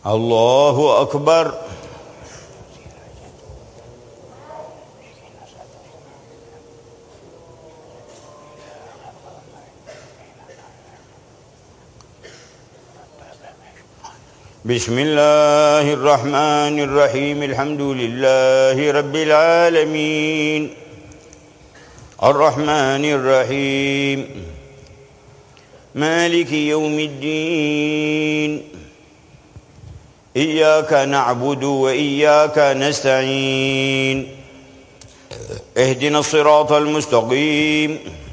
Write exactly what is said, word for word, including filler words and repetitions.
الله أكبر. بسم الله الرحمن الرحيم. الحمد لله رب العالمين الرحمن الرحيم مالك يوم الدين إياك نعبد وإياك نستعين اهدنا الصراط المستقيم